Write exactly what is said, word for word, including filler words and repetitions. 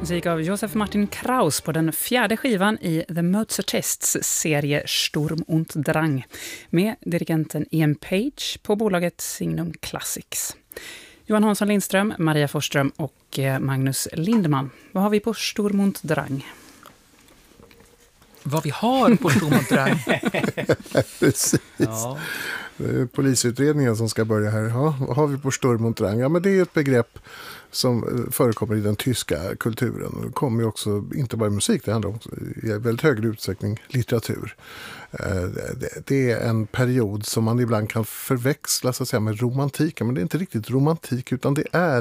Musik av Josef Martin Kraus på den fjärde skivan i The Mozart Tests serie Sturm und Drang med dirigenten Ian Page på bolaget Signum Classics. Johan Hansson Lindström, Maria Forsström och Magnus Lindman. Vad har vi på Sturm und Drang? Vad vi har på Sturm und Drang? Precis. Ja. Polisutredningen som ska börja här. Ja, vad har vi på Sturm und Drang? Ja, men det är ett begrepp som förekommer i den tyska kulturen. Det kommer ju också, inte bara i musik, det handlar också i väldigt hög utsträckning litteratur. Det är en period som man ibland kan förväxla så att säga, med romantiken, men det är inte riktigt romantik utan det är